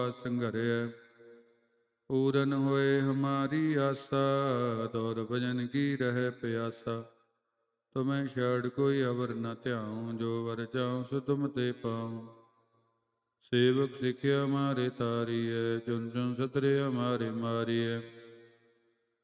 संघर्य पूरन होए हमारी आशा, दौर भजन की रहे प्यासा। तुम्हें शरण कोई अवर न त्याऊं, जो वर जाऊं सो तुम ते पाऊं। सेवक सिखे हमारे तारिय, चुन चुन सतरे हमारे मारिय।